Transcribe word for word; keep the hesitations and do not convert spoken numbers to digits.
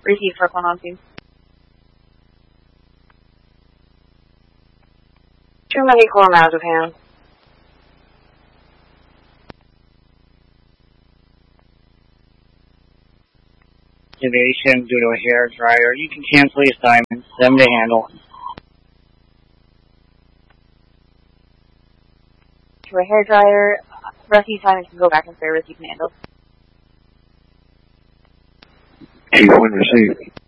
Receive for one on two. Too many core miles of him. Activation due to a hair dryer. You can cancel the assignment. Seven to handle. To a hair dryer, rest of the assignment can go back in service. You can handle. Chief, one receive.